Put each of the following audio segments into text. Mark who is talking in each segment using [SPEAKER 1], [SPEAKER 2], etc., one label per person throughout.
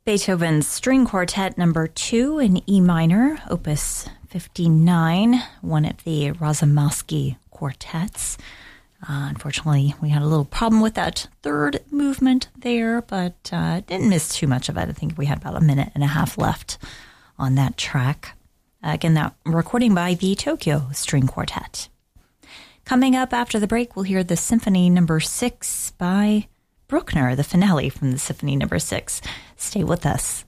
[SPEAKER 1] Beethoven's String Quartet Number 2 in E minor, Opus 59, one of the Razumovsky quartets. Unfortunately, we had a little problem with that third movement there, but didn't miss too much of it. I think we had about a minute and a half left on that track. Again, that recording by the Tokyo String Quartet. Coming up after the break, we'll hear the Symphony Number 6 by Bruckner, the finale from the Symphony Number 6. Stay with us.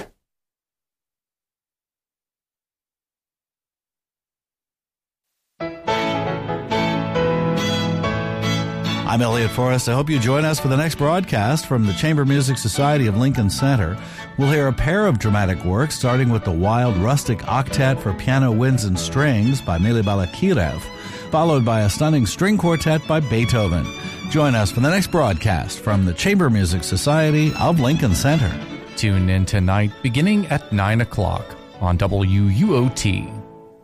[SPEAKER 2] I'm Elliot Forrest. I hope you join us for the next broadcast from the Chamber Music Society of Lincoln Center. We'll hear a pair of dramatic works, starting with the Wild Rustic Octet for Piano, Winds, and Strings by Mily Balakirev, followed by a stunning string quartet by Beethoven. Join us for the next broadcast from the Chamber Music Society of Lincoln Center.
[SPEAKER 3] Tune in tonight beginning at 9 o'clock on WUOT.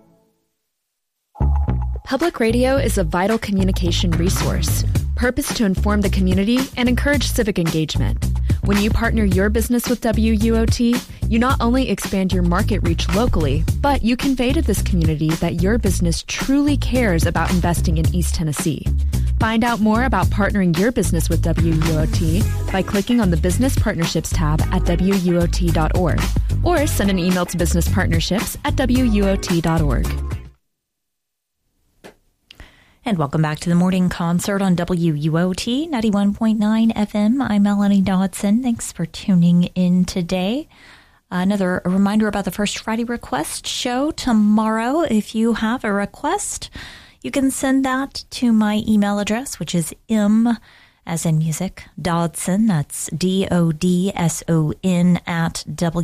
[SPEAKER 4] Public radio is a vital communication resource, purposed to inform the community and encourage civic engagement. When you partner your business with WUOT, you not only expand your market reach locally, but you convey to this community that your business truly cares about investing in East Tennessee. Find out more about partnering your business with WUOT by clicking on the Business Partnerships tab at WUOT.org or send an email to businesspartnerships@WUOT.org.
[SPEAKER 1] And welcome back to the morning concert on WUOT 91.9 FM. I'm Melanie Dodson. Thanks for tuning in today. Another reminder about the First Friday Request show tomorrow. If you have a request, you can send that to my email address, which is M as in music, Dodson, that's DODSON at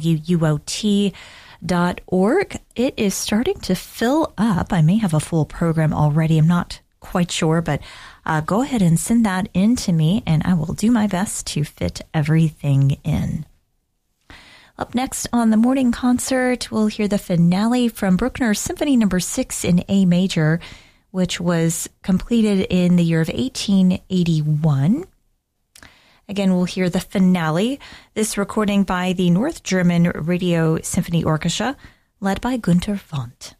[SPEAKER 1] WUOT.org. It is starting to fill up. I may have a full program already. I'm not quite sure, but go ahead and send that in to me, and I will do my best to fit everything in. Up next on the morning concert, we'll hear the finale from Bruckner's Symphony Number 6 in A major, which was completed in the year of 1881. Again, we'll hear the finale, this recording by the North German Radio Symphony Orchestra, led by Günter Wendt.